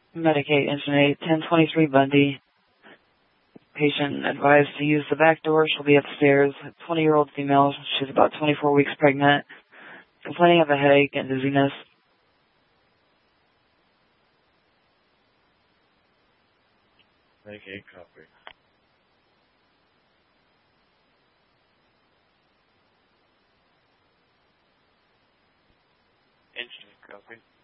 Medicate, Engine 8, 1023 Bundy. Patient advised to use the back door. She'll be upstairs. 20-year-old female. She's about 24 weeks pregnant. Complaining of a headache and dizziness. Medicate, copy. Engine, copy.